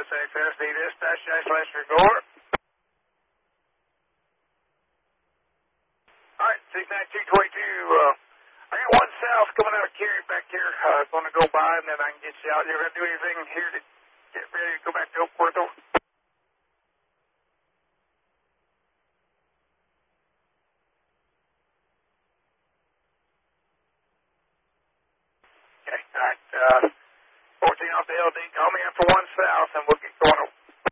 SXSD dispatch/Record. All right, 69222. I got one south coming out of Cary back here. Going to go by, and then I can get you out. You're going to do anything here to get ready to go back to Oak Puerto? Okay, all right. 14 off the LD. Call me after one south, and we'll get going over.